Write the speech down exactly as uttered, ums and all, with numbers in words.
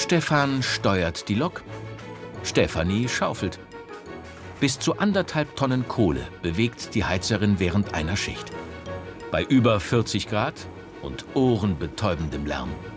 Stefan steuert die Lok, Stefanie schaufelt. Bis zu anderthalb Tonnen Kohle bewegt die Heizerin während einer Schicht. Bei über vierzig Grad und ohrenbetäubendem Lärm.